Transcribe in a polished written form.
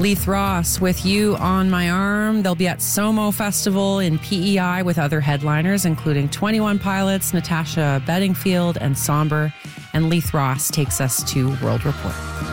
Leith Ross with You on My Arm. They'll be at SOMO Festival in PEI with other headliners, including 21 Pilots, Natasha Bedingfield, and Somber. And Leith Ross takes us to World Report.